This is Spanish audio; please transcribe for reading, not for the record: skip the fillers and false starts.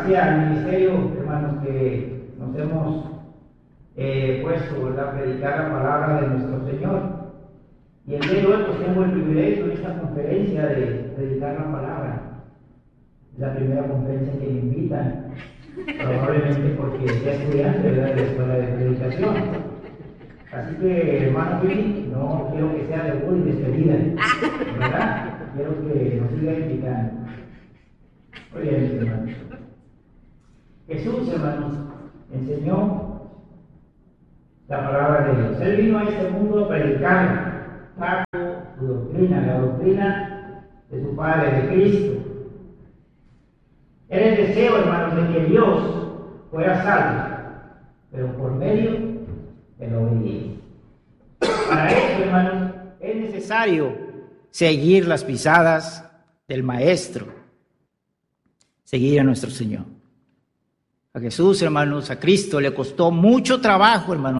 base al ministerio, hermanos, que nos hemos puesto, ¿verdad?, a predicar la palabra de nuestro Señor. Y el día de hoy pues tengo el privilegio en esta conferencia de predicar la palabra. Es la primera conferencia que me invitan, probablemente porque ya estudiante, ¿verdad?, de la escuela de predicación. Así que, hermano Fili, no quiero que sea debut y despedida, ¿verdad? Quiero que nos siga invitando. Muy bien, hermanos. Jesús, hermanos, enseñó la palabra de Dios. Él vino a este mundo a predicar, trajo su doctrina, la doctrina de su Padre, de Cristo. Era el deseo, hermanos, de que Dios fuera salvo, pero por medio de la obediencia. Para eso, hermanos, es necesario seguir las pisadas del Maestro, seguir a nuestro Señor. A Jesús, hermanos, a Cristo le costó mucho trabajo, hermanos.